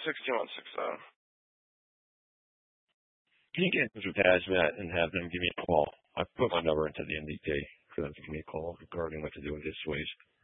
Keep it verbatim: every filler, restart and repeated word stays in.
sixteen one six zero. Can you get in touch with Hazmat and have them give me a call? I put my number into the N D K for them to give me a call regarding what to do with this waste.